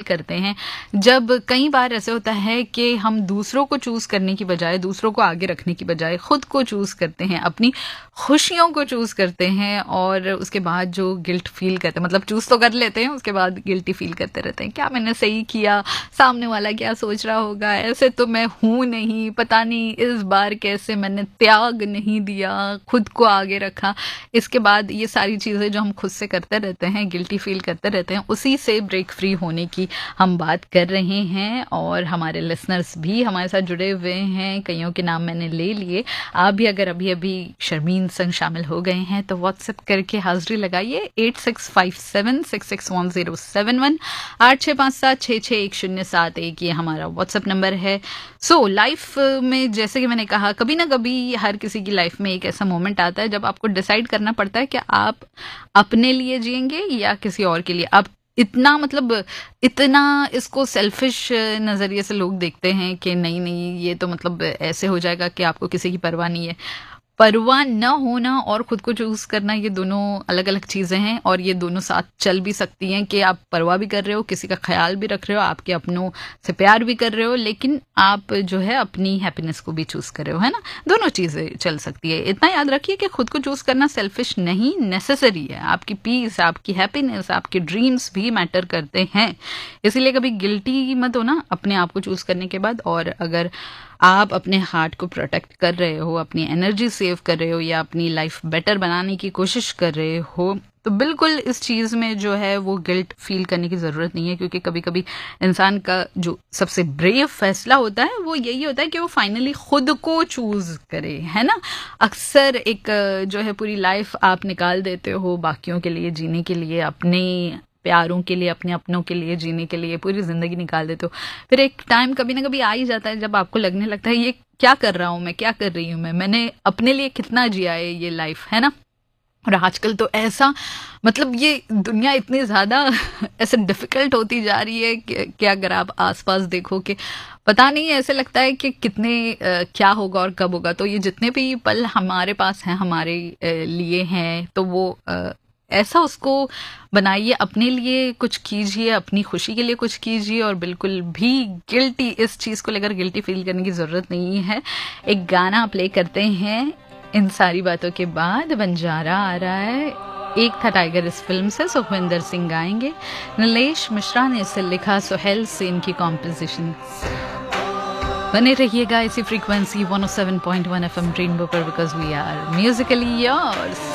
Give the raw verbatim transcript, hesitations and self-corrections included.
करते हैं जब कई बार ऐसे होता है कि हम दूसरों को चूज़ करने की बजाय, दूसरों को आगे रखने की बजाय खुद को चूज़ करते हैं, अपनी खुशियों को चूज़ करते हैं और उसके बाद जो गिल्ट फील करते हैं, मतलब चूज़ तो कर लेते हैं, उसके बाद गिल्टी फील करते रहते हैं, क्या मैंने सही किया, सामने वाला क्या सोच रहा होगा, ऐसे तो मैं हूँ नहीं, पता नहीं इस बार कैसे मैंने त्याग नहीं दिया, खुद को आगे रखा। इसके बाद ये सारी चीज़ें जो हम खुद से करते रहते हैं, गिल्टी फील करते रहते हैं, उसी से ब्रेक फ्री होने की हम बात कर रहे हैं और हमारे लिसनर्स भी हमारे साथ जुड़े हुए हैं। कईयों के नाम मैंने ले लिए। आप भी अगर अभी अभी शर्मीन संग शामिल हो गए हैं तो व्हाट्सएप करके हाजिरी लगाइए eight six five seven six six one zero seven one, आठ छः पाँच सात छः छः एक शून्य सात एक, ये हमारा व्हाट्सएप नंबर है। सो so, लाइफ में जैसे कि मैंने कहा, कभी ना कभी हर किसी की लाइफ में एक ऐसा मोमेंट आता है जब आपको डिसाइड करना पड़ता है कि आप अपने लिए जिएंगे या किसी और के लिए। आप इतना मतलब इतना इसको सेल्फिश नज़रिए से लोग देखते हैं कि नहीं नहीं ये तो मतलब ऐसे हो जाएगा कि आपको किसी की परवाह नहीं है। परवाह न होना और खुद को चूज़ करना, ये दोनों अलग अलग चीज़ें हैं और ये दोनों साथ चल भी सकती हैं कि आप परवाह भी कर रहे हो, किसी का ख्याल भी रख रहे हो, आपके अपनों से प्यार भी कर रहे हो, लेकिन आप जो है अपनी हैप्पीनेस को भी चूज़ कर रहे हो, है ना। दोनों चीज़ें चल सकती है। इतना याद रखिए कि खुद को चूज़ करना सेल्फिश नहीं, नेसेसरी है। आपकी पीस, आपकी हैप्पीनेस, आपके ड्रीम्स भी मैटर करते हैं। इसीलिए कभी गिल्टी मत हो ना अपने आप को चूज़ करने के बाद। और अगर आप अपने हार्ट को प्रोटेक्ट कर रहे हो, अपनी एनर्जी सेव कर रहे हो या अपनी लाइफ बेटर बनाने की कोशिश कर रहे हो, तो बिल्कुल इस चीज़ में जो है वो गिल्ट फील करने की ज़रूरत नहीं है। क्योंकि कभी कभी इंसान का जो सबसे ब्रेव फैसला होता है वो यही होता है कि वो फाइनली खुद को चूज़ करे, है ना। अक्सर एक जो है पूरी लाइफ आप निकाल देते हो बाकियों के लिए जीने के लिए, अपने प्यारों के लिए, अपने अपनों के लिए जीने के लिए पूरी ज़िंदगी निकाल देते हो। फिर एक टाइम कभी ना कभी आ ही जाता है जब आपको लगने लगता है ये क्या कर रहा हूँ मैं, क्या कर रही हूँ मैं, मैंने अपने लिए कितना जिया है ये लाइफ, है ना। और आजकल तो ऐसा मतलब ये दुनिया इतनी ज़्यादा ऐसे डिफ़िकल्ट होती जा रही है कि, कि अगर आप आसपास देखो कि पता नहीं, ऐसे लगता है कि कितने आ, क्या होगा और कब होगा। तो ये जितने भी पल हमारे पास हैं, हमारे आ, लिए हैं, तो वो आ, ऐसा उसको बनाइए, अपने लिए कुछ कीजिए, अपनी खुशी के लिए कुछ कीजिए और बिल्कुल भी गिल्टी, इस चीज़ को लेकर गिल्टी फील करने की ज़रूरत नहीं है। एक गाना प्ले करते हैं इन सारी बातों के बाद। बंजारा आ रहा है, एक था टाइगर इस फिल्म से, सुखविंदर सिंह गाएंगे। नीलेश मिश्रा ने इसे लिखा, सोहेल से इनकी कॉम्पोजिशन। बने रहिएगा इसी frequency one O seven point one F M rainbow पर, because we are Musically yours.